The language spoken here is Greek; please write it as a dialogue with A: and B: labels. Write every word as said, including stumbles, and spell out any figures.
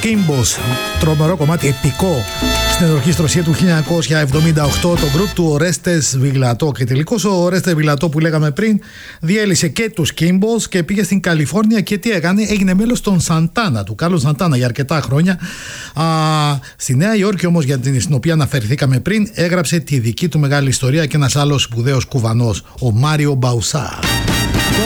A: Kimbos, τρομερό κομμάτι, επικό, στην ενορχήστρωση του χίλια εννιακόσια εβδομήντα οκτώ, το γκρουπ του Ορέστες Βιγλατό. Και τελικώς ο Ορέστες Βιγλατό που λέγαμε πριν διέλυσε και τους Kimbos και πήγε στην Καλιφόρνια και τι έκανε, έγινε μέλος των Σαντάνα, του Κάρλος Σαντάνα για αρκετά χρόνια. Α, στη Νέα Υόρκη όμως, για την στην οποία αναφερθήκαμε πριν, έγραψε τη δική του μεγάλη ιστορία και ένας άλλος σπουδαίος κουβανός, ο Μάριο Μπαουσά.